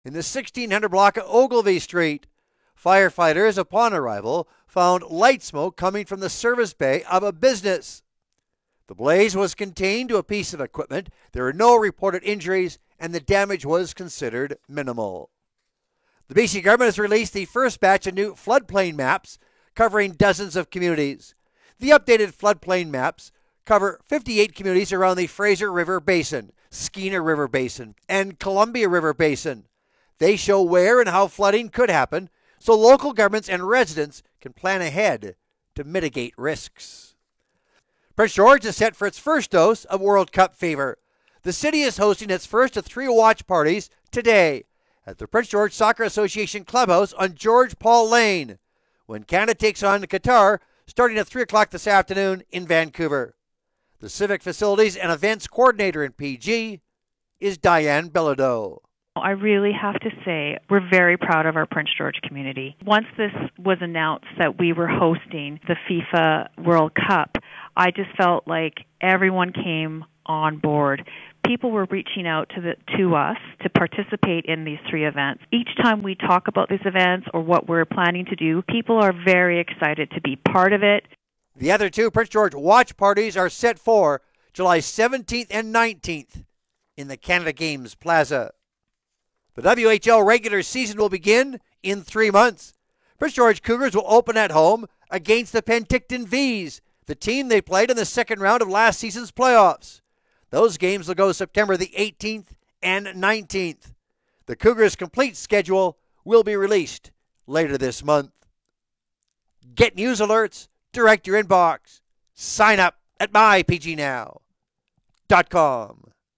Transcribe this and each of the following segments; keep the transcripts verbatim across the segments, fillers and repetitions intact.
In the sixteen hundred block of Ogilvy Street, firefighters, upon arrival, found light smoke coming from the service bay of a business. The blaze was contained to a piece of equipment. There were no reported injuries, and the damage was considered minimal. The B C government has released the first batch of new floodplain maps covering dozens of communities. The updated floodplain maps cover fifty-eight communities around the Fraser River Basin, Skeena River Basin, and Columbia River Basin. They show where and how flooding could happen, so local governments and residents can plan ahead to mitigate risks. Prince George is set for its first dose of World Cup fever. The city is hosting its first of three watch parties today at the Prince George Soccer Association Clubhouse on George Paul Lane, when Canada takes on Qatar starting at three o'clock this afternoon in Vancouver. The Civic Facilities and Events Coordinator in P G is Diane Bilodeau. I really have to say we're very proud of our Prince George community. Once this was announced that we were hosting the FIFA World Cup, I just felt like everyone came on board. People were reaching out to the to us to participate in these three events. Each time we talk about these events or what we're planning to do, people are very excited to be part of it. The other two Prince George watch parties are set for July seventeenth and nineteenth in the Canada Games Plaza. The W H L regular season will begin in three months. Prince George Cougars will open at home against the Penticton Vees, the team they played in the second round of last season's playoffs. Those games will go September the eighteenth and nineteenth. The Cougars' complete schedule will be released later this month. Get news alerts direct your inbox. Sign up at my p g now dot com.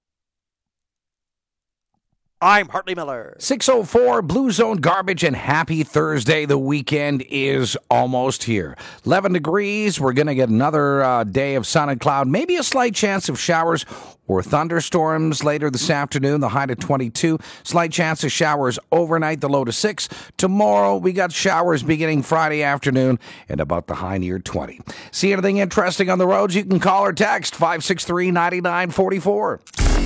I'm Hartley Miller. six oh four Blue Zone Garbage, and happy Thursday. The weekend is almost here. eleven degrees. We're going to get another uh, day of sun and cloud. Maybe a slight chance of showers or thunderstorms later this afternoon. The high to twenty-two. Slight chance of showers overnight, the low to six. Tomorrow, we got showers beginning Friday afternoon and about the high near twenty. See anything interesting on the roads? You can call or text five six three, nine nine four four.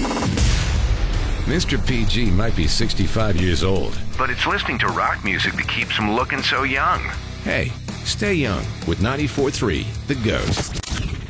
Mister P G might be sixty-five years old, but it's listening to rock music that keeps him looking so young. Hey, stay young with ninety-four point three The Ghost.